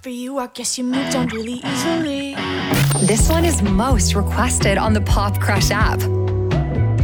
for you, I guess you moved on really easily. This one is most requested on the Pop Crush app.